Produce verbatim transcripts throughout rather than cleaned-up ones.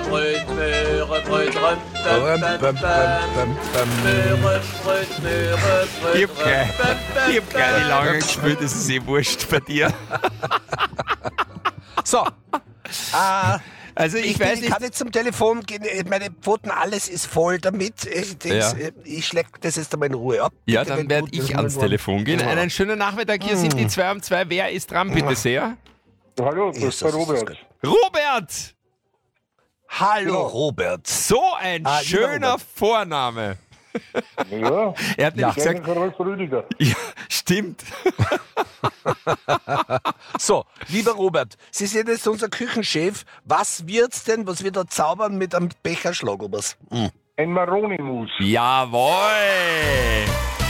Möhrebröt, Möhrebröt, Röm, bäm, bäm, bäm, Möhrebröt, Möhrebröt, Ich hab gleich, ich hab gleich die lange gespielt, das ist eh wurscht bei dir. So. Äh, Also ich, ich weiß bin, nicht. kann nicht zum Telefon gehen, meine Pfoten, alles ist voll damit. Ich, Ja. ich schläg das jetzt einmal in Ruhe ab. Ja, Bitte, dann wenn werde du- ich das ans mal- Telefon gehen. Ja. Einen schönen Nachmittag, hier sind die zwei um zwei. Wer ist dran, bitte sehr? Hallo, das ist Jesus, der das ist Robert. Robert! Hallo Robert. So ein Ah, lieber schöner Robert. Vorname. Ja, Er hat nämlich kleiner gesagt, Rolf Rüdiger. ja, stimmt. So, lieber Robert, Sie sind jetzt unser Küchenchef. Was wird's denn, was wir da zaubern mit einem Becher Schlagobers? Hm. Ein Maroni-Mus. Jawohl!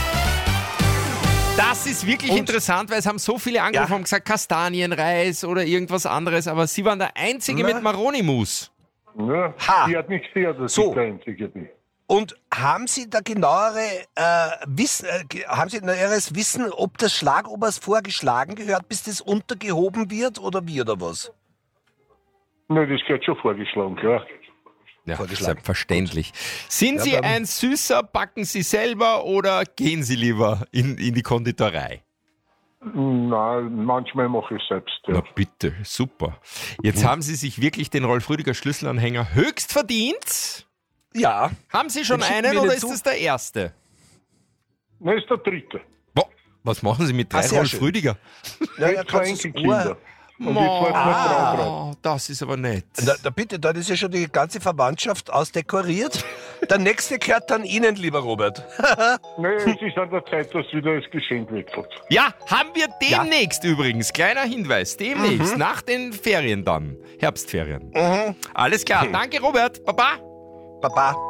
Das ist wirklich interessant, weil es haben so viele angerufen Ja. und gesagt, Kastanienreis oder irgendwas anderes, aber Sie waren der Einzige Na. mit Maroni-Mus. Ja, Ha. die hat nichts gehört, das So. ist der einzige. die. Und haben Sie da genauere äh, Wissen, äh, ge- haben Sie näheres Wissen, ob das Schlagobers vorgeschlagen gehört, bis das untergehoben wird oder wie oder was? Nein, das gehört schon vorgeschlagen, klar. Ja, Vorgeschlagen. selbstverständlich. Sind Ja, Sie dann- ein Süßer, backen Sie selber oder gehen Sie lieber in, in die Konditorei? Nein, manchmal mache ich selbst. Ja. Na bitte, super. Jetzt haben Sie sich wirklich den Rolf Rüdiger Schlüsselanhänger höchst verdient. Ja. Haben Sie schon Den schicken einen wir oder Ihnen ist zu. das der erste? Nein, ist der dritte. Boah, was machen Sie mit drei Ah, sehr Rolf schön. Rüdiger? Ja, Ich ja, hab zwei kannst du's Enkelkinder. Ohr- Und die zweite Frau drauf. Oh, das ist aber nett. Na, da bitte, da ist ja schon die ganze Verwandtschaft ausdekoriert. Der nächste gehört dann Ihnen, lieber Robert. Nein, es ist an der Zeit, dass wieder das Geschenk wegfällt. Ja, haben wir demnächst übrigens. Kleiner Hinweis, demnächst, nach den Ferien dann. Herbstferien. Alles klar, danke Robert, Baba. Baba.